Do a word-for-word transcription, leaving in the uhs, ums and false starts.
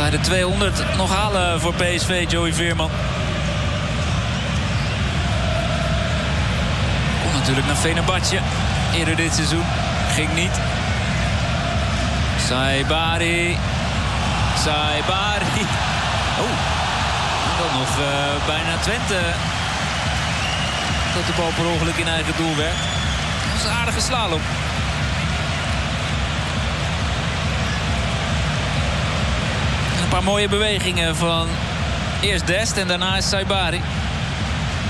hij de tweehonderd nog halen voor P S V, Joey Veerman. Kon natuurlijk naar Fenerbahce eerder dit seizoen. Ging niet. Saibari. Saibari. Oh. En dan nog uh, bijna Twente. Dat de bal per ongeluk in eigen doel werd. Dat was een aardige slalom. En een paar mooie bewegingen van eerst Dest en daarna is Saibari.